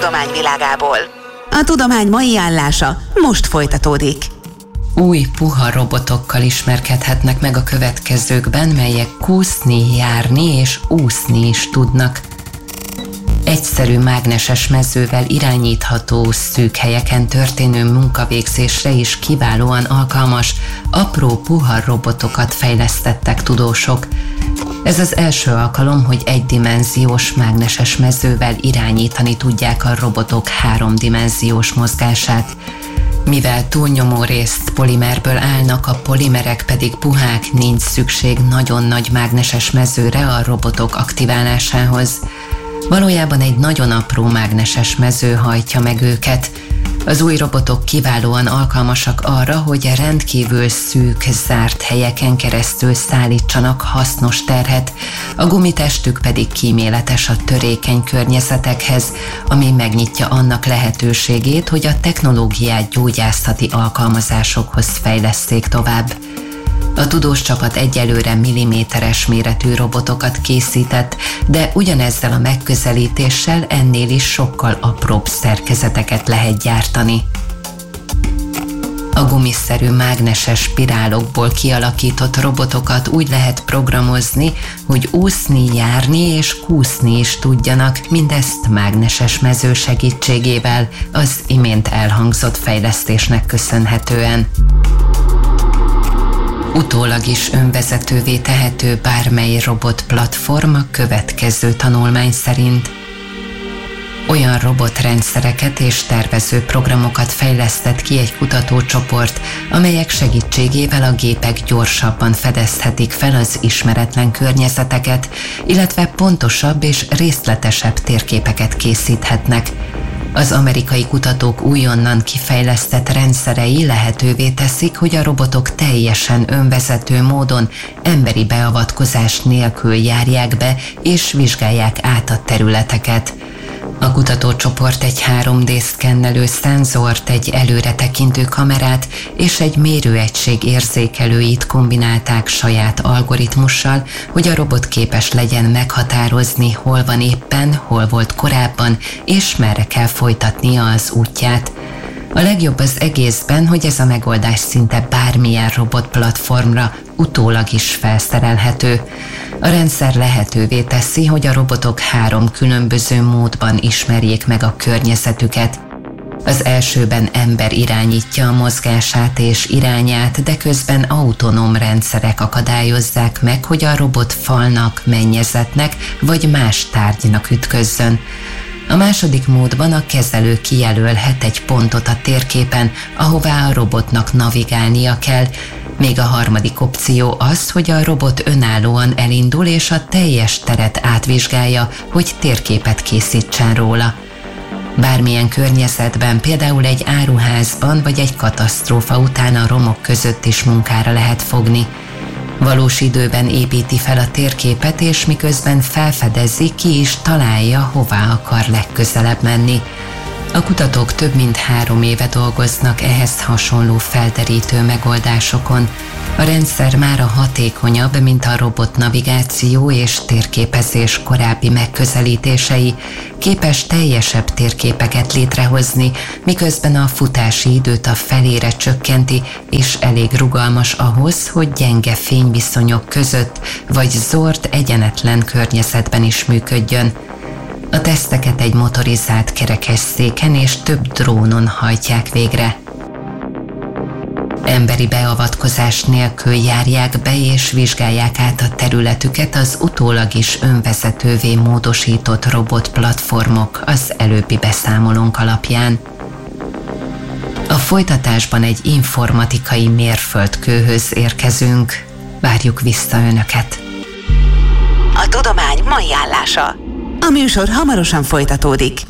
tudomány világából. A tudomány mai állása most folytatódik. Új puha robotokkal ismerkedhetnek meg a következőkben, melyek kúszni, járni és úszni is tudnak. Egyszerű mágneses mezővel irányítható, szűk helyeken történő munkavégzésre is kiválóan alkalmas, apró puha robotokat fejlesztettek tudósok. Ez az első alkalom, hogy egydimenziós mágneses mezővel irányítani tudják a robotok háromdimenziós mozgását. Mivel túlnyomó részt polimerből állnak, a polimerek pedig puhák, nincs szükség nagyon nagy mágneses mezőre a robotok aktiválásához. Valójában egy nagyon apró mágneses mező hajtja meg őket. Az új robotok kiválóan alkalmasak arra, hogy rendkívül szűk, zárt helyeken keresztül szállítsanak hasznos terhet, a gumitestük pedig kíméletes a törékeny környezetekhez, ami megnyitja annak lehetőségét, hogy a technológiát gyógyászati alkalmazásokhoz fejlesszék tovább. A tudós csapat egyelőre milliméteres méretű robotokat készített, de ugyanezzel a megközelítéssel ennél is sokkal apróbb szerkezeteket lehet gyártani. A gumiszerű mágneses spirálokból kialakított robotokat úgy lehet programozni, hogy úszni, járni és kúszni is tudjanak, mindezt mágneses mező segítségével, az imént elhangzott fejlesztésnek köszönhetően. Utólag is önvezetővé tehető bármely robotplatform a következő tanulmány szerint. Olyan robotrendszereket és tervező programokat fejlesztett ki egy kutatócsoport, amelyek segítségével a gépek gyorsabban fedezhetik fel az ismeretlen környezeteket, illetve pontosabb és részletesebb térképeket készíthetnek. Az amerikai kutatók újonnan kifejlesztett rendszerei lehetővé teszik, hogy a robotok teljesen önvezető módon, emberi beavatkozás nélkül járják be és vizsgálják át a területeket. A kutatócsoport egy 3D-szkennelő szenzort, egy előretekintő kamerát és egy mérőegység érzékelőit kombinálták saját algoritmussal, hogy a robot képes legyen meghatározni, hol van éppen, hol volt korábban, és merre kell folytatnia az útját. A legjobb az egészben, hogy ez a megoldás szinte bármilyen robotplatformra utólag is felszerelhető. A rendszer lehetővé teszi, hogy a robotok 3 különböző módban ismerjék meg a környezetüket. Az elsőben ember irányítja a mozgását és irányát, de közben autonóm rendszerek akadályozzák meg, hogy a robot falnak, mennyezetnek vagy más tárgynak ütközzön. A második módban a kezelő kijelölhet egy pontot a térképen, ahová a robotnak navigálnia kell, még a harmadik opció az, hogy a robot önállóan elindul és a teljes teret átvizsgálja, hogy térképet készítsen róla. Bármilyen környezetben, például egy áruházban vagy egy katasztrófa után a romok között is munkára lehet fogni. Valós időben építi fel a térképet, és miközben felfedezi, ki is találja, hová akar legközelebb menni. A kutatók több mint 3 éve dolgoznak ehhez hasonló felderítő megoldásokon. A rendszer mára hatékonyabb, mint a robot navigáció és térképezés korábbi megközelítései, képes teljesebb térképeket létrehozni, miközben a futási időt a felére csökkenti, és elég rugalmas ahhoz, hogy gyenge fényviszonyok között vagy zord, egyenetlen környezetben is működjön. A teszteket egy motorizált kerekesszéken és több drónon hajtják végre. Emberi beavatkozás nélkül járják be és vizsgálják át a területüket az utólag is önvezetővé módosított robotplatformok az előbbi beszámolónk alapján. A folytatásban egy informatikai mérföldkőhöz érkezünk. Várjuk vissza Önöket! A tudomány mai állása. A műsor hamarosan folytatódik.